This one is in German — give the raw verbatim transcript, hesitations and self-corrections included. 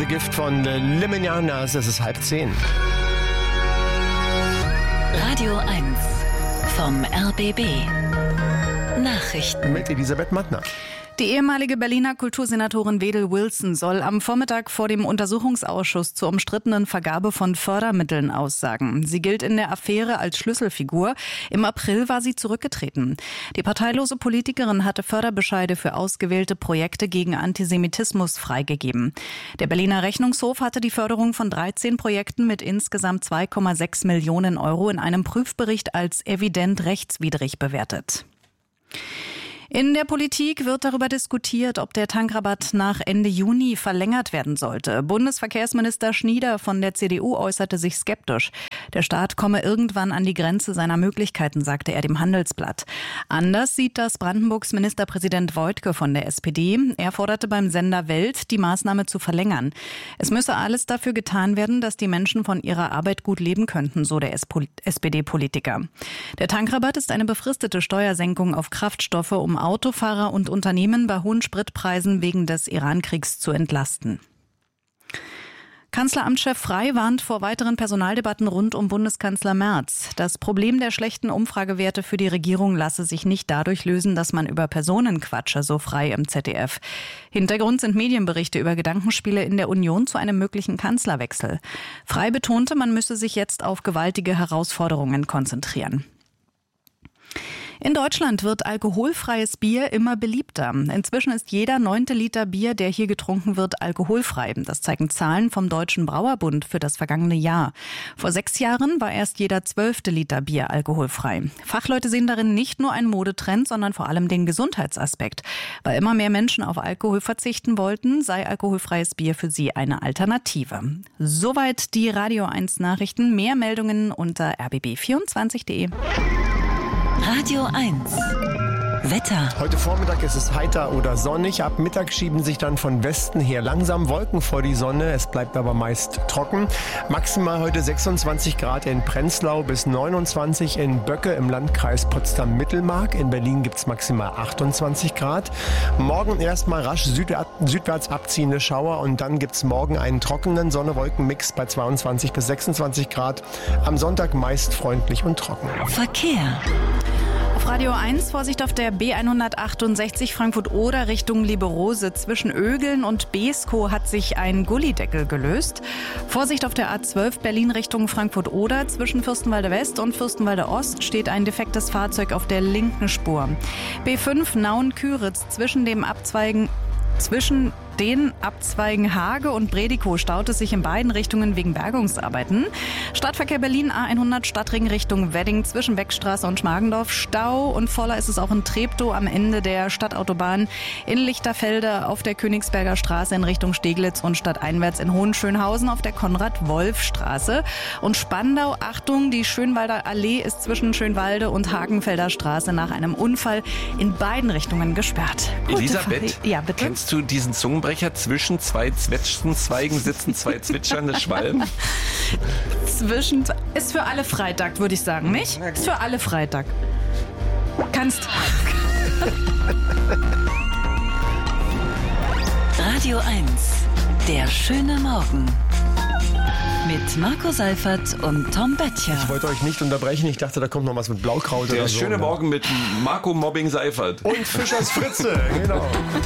The Gift von Liminianas. Es ist halb zehn. Radio eins vom R B B. Nachrichten Mit Elisabeth Mattner. Die ehemalige Berliner Kultursenatorin Wedel Wilson soll am Vormittag vor dem Untersuchungsausschuss zur umstrittenen Vergabe von Fördermitteln aussagen. Sie gilt in der Affäre als Schlüsselfigur. Im April war sie zurückgetreten. Die parteilose Politikerin hatte Förderbescheide für ausgewählte Projekte gegen Antisemitismus freigegeben. Der Berliner Rechnungshof hatte die Förderung von dreizehn Projekten mit insgesamt zwei Komma sechs Millionen Euro in einem Prüfbericht als evident rechtswidrig bewertet. In der Politik wird darüber diskutiert, ob der Tankrabatt nach Ende Juni verlängert werden sollte. Bundesverkehrsminister Schnieder von der C D U äußerte sich skeptisch. Der Staat komme irgendwann an die Grenze seiner Möglichkeiten, sagte er dem Handelsblatt. Anders sieht das Brandenburgs Ministerpräsident Woidke von der S P D. Er forderte beim Sender Welt, die Maßnahme zu verlängern. Es müsse alles dafür getan werden, dass die Menschen von ihrer Arbeit gut leben könnten, so der S P D-Politiker. Der Tankrabatt ist eine befristete Steuersenkung auf Kraftstoffe, um Autofahrer und Unternehmen bei hohen Spritpreisen wegen des Iran-Kriegs zu entlasten. Kanzleramtschef Frey warnt vor weiteren Personaldebatten rund um Bundeskanzler Merz. Das Problem der schlechten Umfragewerte für die Regierung lasse sich nicht dadurch lösen, dass man über Personen quatsche, so Frey im Z D F. Hintergrund sind Medienberichte über Gedankenspiele in der Union zu einem möglichen Kanzlerwechsel. Frey betonte, man müsse sich jetzt auf gewaltige Herausforderungen konzentrieren. In Deutschland wird alkoholfreies Bier immer beliebter. Inzwischen ist jeder neunte Liter Bier, der hier getrunken wird, alkoholfrei. Das zeigen Zahlen vom Deutschen Brauerbund für das vergangene Jahr. Vor sechs Jahren war erst jeder zwölfte Liter Bier alkoholfrei. Fachleute sehen darin nicht nur einen Modetrend, sondern vor allem den Gesundheitsaspekt. Weil immer mehr Menschen auf Alkohol verzichten wollten, sei alkoholfreies Bier für sie eine Alternative. Soweit die Radio eins Nachrichten. Mehr Meldungen unter r b b vierundzwanzig punkt d e. Radio eins Wetter. Heute Vormittag ist es heiter oder sonnig. Ab Mittag schieben sich dann von Westen her langsam Wolken vor die Sonne. Es bleibt aber meist trocken. Maximal heute sechsundzwanzig Grad in Prenzlau bis neunundzwanzig in Böcke im Landkreis Potsdam-Mittelmark. In Berlin gibt es maximal achtundzwanzig Grad. Morgen erstmal rasch südwärts abziehende Schauer und dann gibt es morgen einen trockenen Sonne-Wolken-Mix bei zweiundzwanzig bis sechsundzwanzig Grad. Am Sonntag meist freundlich und trocken. Verkehr. Auf Radio eins Vorsicht auf der B hundertachtundsechzig Frankfurt-Oder Richtung Liberose. Zwischen Ögeln und Beeskow hat sich ein Gullideckel gelöst. Vorsicht auf der A zwölf Berlin Richtung Frankfurt-Oder. Zwischen Fürstenwalde West und Fürstenwalde Ost steht ein defektes Fahrzeug auf der linken Spur. B fünf Nauen-Küritz zwischen dem Abzweigen Zwischen den Abzweigen Hage und Bredikow staut es sich in beiden Richtungen wegen Bergungsarbeiten. Stadtverkehr Berlin A hundert Stadtring Richtung Wedding zwischen Beckstraße und Schmargendorf. Stau und voller ist es auch in Treptow am Ende der Stadtautobahn. In Lichterfelde auf der Königsberger Straße in Richtung Steglitz und stadteinwärts in Hohenschönhausen auf der Konrad-Wolf-Straße. Und Spandau, Achtung, die Schönwalder Allee ist zwischen Schönwalde und Hagenfelder Straße nach einem Unfall in beiden Richtungen gesperrt. Gute Elisabeth, Fahrt. Ja, bitte? Kennst du diesen Zungenbrecher? Zwischen zwei Zwetschgenzweigen sitzen zwei zwitschernde Schwalben? Zwischen... Ist für alle Freitag, würde ich sagen, nicht? Ist für alle Freitag. Kannst... Radio eins. Der schöne Morgen. Mit Marco Seifert und Tom Böttcher. Ich wollte euch nicht unterbrechen. Ich dachte, da kommt noch was mit Blaukraut Der oder so. schöne Morgen mit Marco Mobbing Seifert. Und Fischers Fritze, genau.